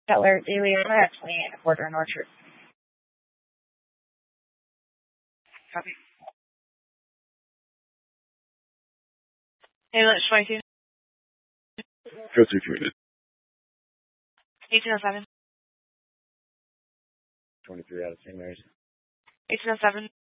Keller, Daily, actually, Border and Orchard. Copy. Taylor, 22. Go through community. 1807. 23 out of St. Mary's. 1807.